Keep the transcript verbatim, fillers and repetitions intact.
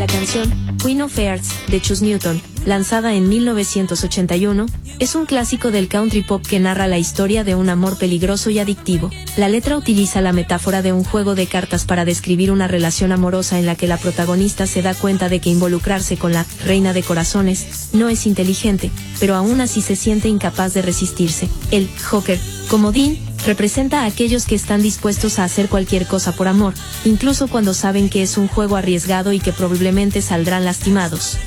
La canción Queen of Hearts de Chus Newton, lanzada en mil novecientos ochenta y uno, es un clásico del country pop que narra la historia de un amor peligroso y adictivo. La letra utiliza la metáfora de un juego de cartas para describir una relación amorosa en la que la protagonista se da cuenta de que involucrarse con la reina de corazones no es inteligente, pero aún así se siente incapaz de resistirse. El Joker, comodín, representa a aquellos que están dispuestos a hacer cualquier cosa por amor, incluso cuando saben que es un juego arriesgado y que probablemente saldrán lastimados.